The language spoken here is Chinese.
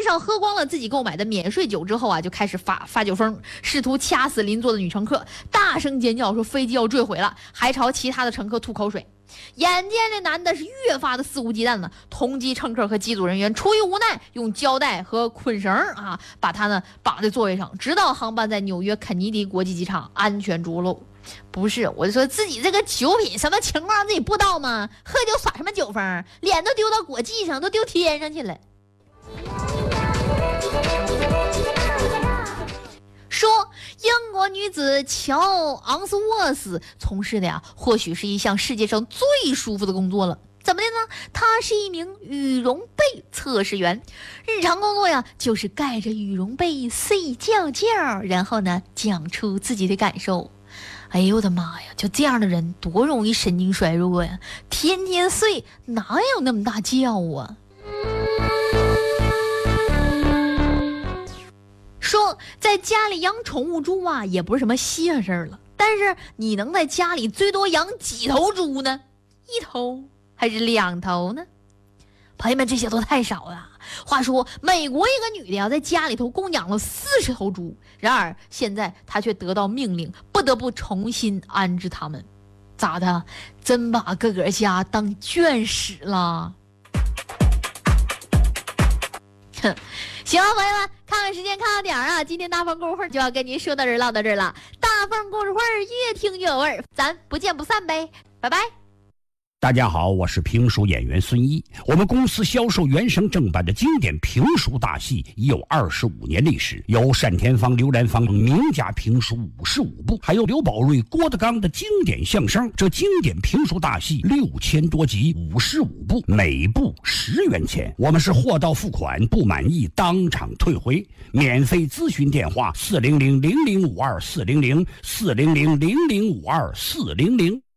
上喝光了自己购买的免税酒之后啊，就开始发酒疯，试图掐死邻座的女乘客，大声尖叫说飞机要坠毁了，还朝其他的乘客吐口水。眼见这男的是越发的肆无忌惮了，同机乘客和机组人员出于无奈，用胶带和捆绳把他呢绑在座位上，直到航班在纽约肯尼迪国际机场安全着陆。不是，我就说自己这个酒品什么情况自己不知道吗？喝酒耍什么酒疯？脸都丢到国际上，都丢天上去了。说英国女子乔昂斯沃斯从事的呀，或许是一项世界上最舒服的工作了。怎么的呢？她是一名羽绒被测试员，日常工作呀就是盖着羽绒被睡觉觉，然后呢讲出自己的感受。哎呦我的妈呀，就这样的人多容易神经衰弱呀，天天睡哪有那么大觉啊。说在家里养宠物猪啊，也不是什么稀事了。但是你能在家里最多养几头猪呢？一头还是2头呢？朋友们，这些都太少了。话说，美国一个女的呀，在家里头共养了40头猪，然而现在她却得到命令，不得不重新安置它们。咋的？真把个家当圈使了？哼，行了，朋友们，看看时间，看看点啊！今天大放故事会就要跟您说到这儿，唠到这儿了。大放故事会越听越有味儿，咱不见不散呗，拜拜。 大家好，我是评书演员孙一。我们公司销售原声正版的经典评书大戏已有25年历史，有单田芳、刘兰芳名家评书55部，还有刘宝瑞、郭德纲的经典相声。这经典评书大戏6000多集，55部，每部10元钱。我们是货到付款，不满意当场退回。免费咨询电话：400-0052-400-400-0052-400。